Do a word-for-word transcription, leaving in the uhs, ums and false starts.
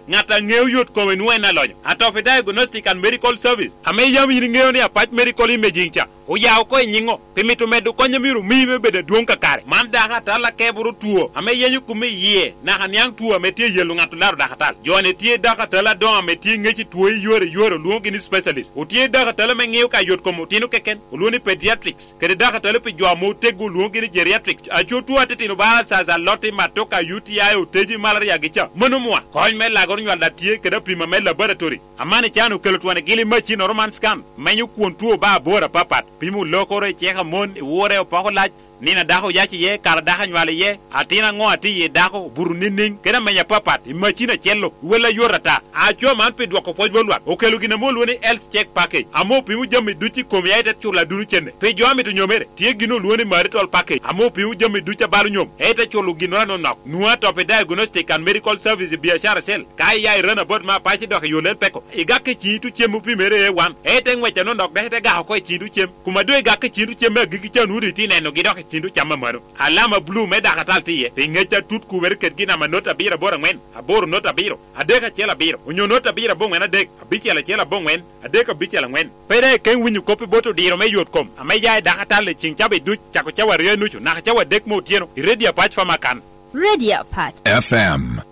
ngata ngeo yot ko wenwe na lonyo atofe diagnostic and medical service ame yam yin ngeo ni apart medical imaging cha o yaw ko nyingo pimitu medu konyo miru mibe bede duonka kare man daga tala keburu tuo ame yenyu kumi ye na hanyang tuo ame tie yelu ngatu laro daga tal jone tie daga tala don ame tie ngechi tuo yore yore luongi ni specialist o tie daga tala me ngeo ka yot ko mutino keken uluoni pediatrics kede daga tala pe jwa mo tego luongi ni geriatrics a chotu atitino ba sa za lotti matoka U T I o teji malaria gicha monumwa koñ me la gor nyal datie kede pima me laboratory amane chanu kelotwane gili machi normal scan menyu kuon tuo ba bora papat pimu lokore cheka mon wore pako laj nina dako yachi ye kar daka nywale ye atina ngo ati ye dako buru nining kena menya papat imachina chello wela yorata acho man pe dwako pojbolwa okelu gina molu ni health check package amo pimu jami duchi komiaite chula duru chende pe joami to nyomere tie gino luoni marital package amo pimu jami ducha balu nyom ete chulu gino no nok nuwa tope diagnostic and medical service biashara sel kai ya irana bot ma pachi dok yolel peko igake chi tu chemu pimere e wan ete ngwecha no nok dete ga ko chi tu chem kuma do igake chi tu chemu gigi chanu ri tineno gidok chindu chama maro alama blue me da katal tiye tingecha tut ku werket gina manota bira bora ngwen aboro nota biro adeka chela biro unyo nota bira bongwen adek abichela chela bongwen adeka bichela ngwen pere ken winyu kopi boto diro me yot kom ameya da katal chinchabe du chako chawa renu chu na chawa dek mo tieno ready apach fama kan Radio Patch F M